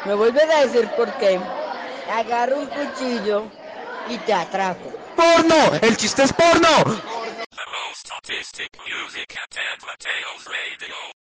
Me vuelves a decir por qué. Agarro un cuchillo y te atraco. ¡Porno! ¡El chiste es porno! The most artistic music at Edward Tales Radio.